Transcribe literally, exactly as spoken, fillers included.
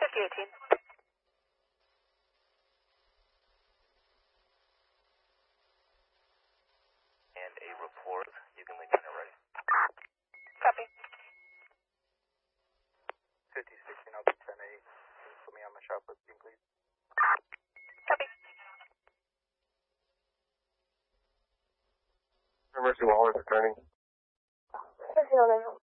fifty eighteen. And a report. You can link when you're ready. Copy. fifty sixteen, I'll be ten eight. Put me on my shop listing, please. Copy. Mercy Waller returning. Mercy Waller.